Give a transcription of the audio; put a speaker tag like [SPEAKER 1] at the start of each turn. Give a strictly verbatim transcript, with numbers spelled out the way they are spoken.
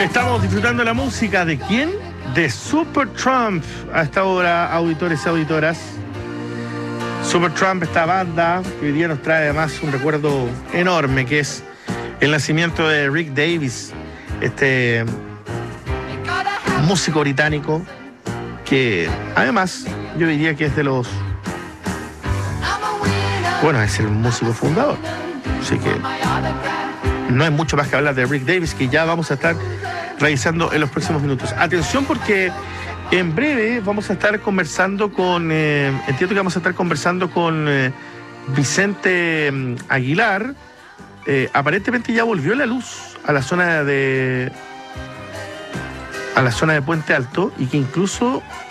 [SPEAKER 1] Estamos disfrutando la música ¿de quién? De Supertramp. A esta hora, auditores y auditoras. Supertramp, esta banda que hoy día nos trae además un recuerdo enorme, que es el nacimiento de Rick Davies, este músico británico que además yo diría que es de los... Bueno, es el músico fundador. Así que no hay mucho más que hablar de Rick Davies, que ya vamos a estar revisando en los próximos minutos. Atención, porque en breve vamos a estar conversando con, eh, entiendo que vamos a estar conversando con eh, Vicente eh, Aguilar. Eh, aparentemente ya volvió la luz a la zona de a la zona de Puente Alto, y que incluso